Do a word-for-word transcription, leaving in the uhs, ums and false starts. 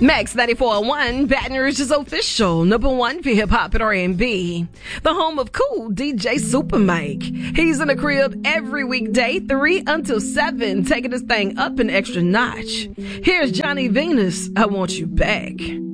Max ninety-four point one, Baton Rouge's official number one for hip-hop and R and B. The home of cool D J Super Mike. He's in the crib every weekday, three until seven, taking this thing up an extra notch. Here's Johnny Venus, I Want You Back.